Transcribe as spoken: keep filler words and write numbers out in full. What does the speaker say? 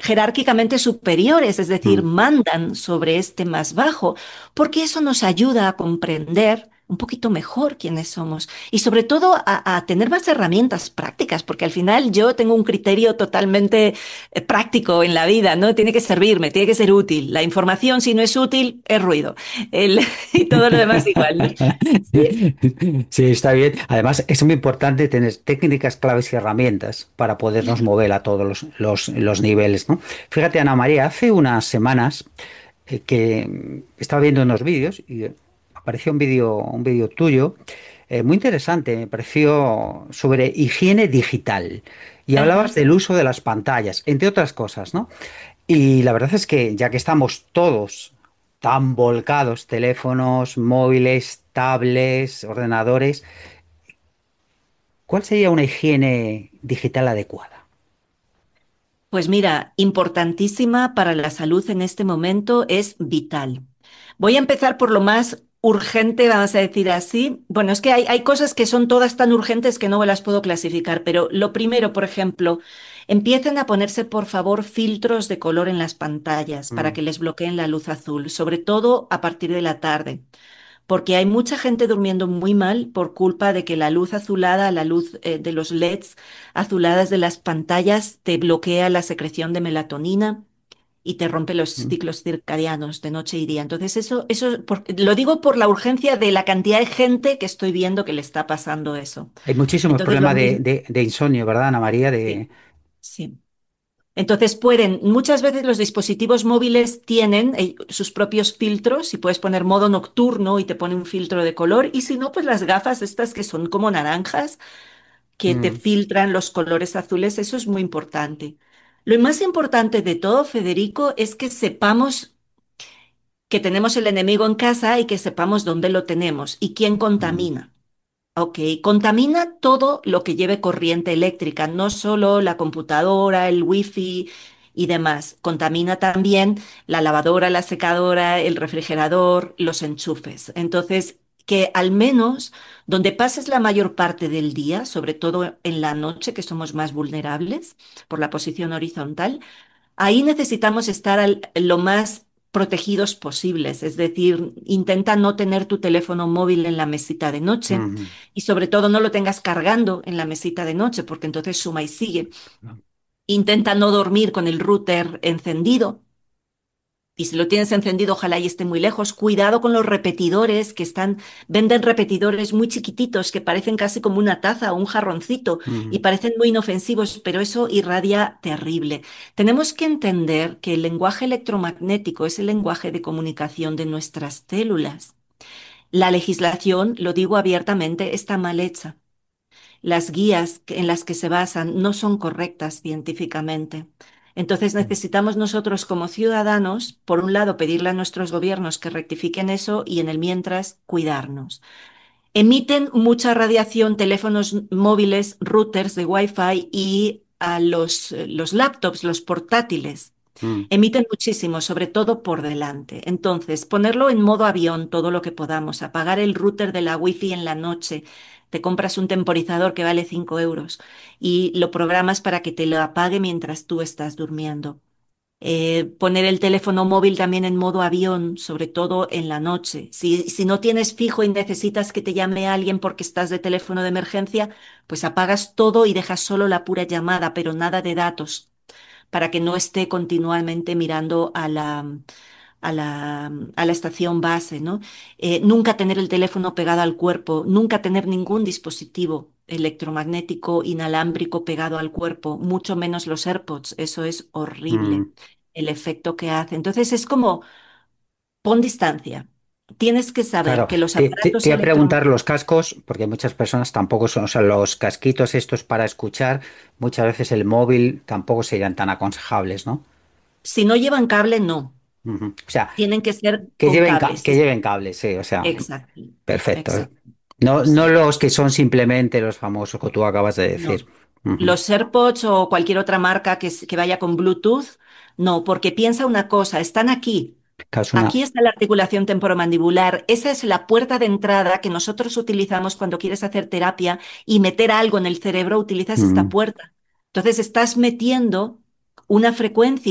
jerárquicamente superiores, es decir, Mm. mandan sobre este más bajo, porque eso nos ayuda a comprender un poquito mejor quiénes somos y sobre todo a, a tener más herramientas prácticas, porque al final yo tengo un criterio totalmente eh, práctico en la vida, ¿no? Tiene que servirme, tiene que ser útil. La información, si no es útil, es ruido. El- y todo lo demás igual, ¿no? Sí, Sí, está bien. Además, es muy importante tener técnicas, claves y herramientas para podernos mover a todos los, los- los niveles, ¿no? Fíjate, Ana María, hace unas semanas eh, que mm, estaba viendo unos vídeos y apareció un vídeo, un vídeo tuyo eh, muy interesante, me pareció sobre higiene digital. Y hablabas ajá. del uso de las pantallas, entre otras cosas, ¿no? Y la verdad es que ya que estamos todos tan volcados, teléfonos, móviles, tablets, ordenadores, ¿cuál sería una higiene digital adecuada? Pues mira, importantísima para la salud en este momento es vital. Voy a empezar por lo más urgente, vamos a decir así. Bueno, es que hay, hay cosas que son todas tan urgentes que no me las puedo clasificar, pero lo primero, por ejemplo, empiecen a ponerse, por favor, filtros de color en las pantallas para Mm, que les bloqueen la luz azul, sobre todo a partir de la tarde porque hay mucha gente durmiendo muy mal por culpa de que la luz azulada, la luz eh, de los L E Ds azuladas de las pantallas te bloquea la secreción de melatonina y te rompe los mm. ciclos circadianos de noche y día. Entonces, eso, eso por- lo digo por la urgencia de la cantidad de gente que estoy viendo que le está pasando eso. Hay muchísimos Entonces, lo problemas de, mismo. de- de insomnio, ¿verdad, Ana María? Sí, De... sí. Entonces pueden, muchas veces los dispositivos móviles tienen eh, sus propios filtros y puedes poner modo nocturno y te pone un filtro de color y si no, pues las gafas estas que son como naranjas que te Mm, filtran los colores azules, eso es muy importante. Lo más importante de todo, Federico, es que sepamos que tenemos el enemigo en casa y que sepamos dónde lo tenemos y quién mm, contamina. Ok, contamina todo lo que lleve corriente eléctrica, no solo la computadora, el wifi y demás. Contamina también la lavadora, la secadora, el refrigerador, los enchufes. Entonces, que al menos donde pases la mayor parte del día, sobre todo en la noche, que somos más vulnerables por la posición horizontal, ahí necesitamos estar al- lo más protegidos posibles, es decir, intenta no tener tu teléfono móvil en la mesita de noche mm. y sobre todo no lo tengas cargando en la mesita de noche porque entonces suma y sigue. Intenta no dormir con el router encendido y si lo tienes encendido, ojalá y esté muy lejos. Cuidado con los repetidores que están, venden repetidores muy chiquititos que parecen casi como una taza o un jarroncito y Mm, parecen muy inofensivos, pero eso irradia terrible. Tenemos que entender que el lenguaje electromagnético es el lenguaje de comunicación de nuestras células. La legislación, lo digo abiertamente, está mal hecha. Las guías que- en las que se basan no son correctas científicamente. Entonces mm, necesitamos nosotros como ciudadanos, por un lado, pedirle a nuestros gobiernos que rectifiquen eso y en el mientras cuidarnos. Emiten mucha radiación teléfonos móviles, routers de Wi-Fi y a los, eh, los laptops, los portátiles. mm. Emiten muchísimo, sobre todo por delante. Entonces, ponerlo en modo avión todo lo que podamos, apagar el router de la Wi-Fi en la noche. Te compras un temporizador que vale cinco euros y lo programas para que te lo apague mientras tú estás durmiendo. Eh, poner el teléfono móvil también en modo avión, sobre todo en la noche. Si, si no tienes fijo y necesitas que te llame alguien porque estás de teléfono de emergencia, pues apagas todo y dejas solo la pura llamada, pero nada de datos para que no esté continuamente mirando a la, a la, a la estación base, ¿no? Eh, nunca tener el teléfono pegado al cuerpo, nunca tener ningún dispositivo electromagnético inalámbrico pegado al cuerpo, mucho menos los AirPods, eso es horrible, Mm. el efecto que hace. Entonces es como, pon distancia. Tienes que saber Claro, que los te, te- te aparatos voy a preguntar electromagnéticos, los cascos, porque muchas personas tampoco son, o sea, los casquitos estos para escuchar, muchas veces el móvil tampoco serían tan aconsejables, ¿no? si no llevan cable, no. Ujú. O sea, Tienen que ser que con lleven, ca- cables. que lleven cables, sí, o sea, Exacto, perfecto. exacto. No, no Sí. los que son simplemente los famosos que tú acabas de decir. No. Ujú. Los AirPods o cualquier otra marca que, s- que vaya con Bluetooth, no, porque piensa una cosa, están aquí. Claro, es una- Aquí está la articulación temporomandibular. Esa es la puerta de entrada que nosotros utilizamos cuando quieres hacer terapia y meter algo en el cerebro, utilizas esta mm. puerta. Entonces estás metiendo una frecuencia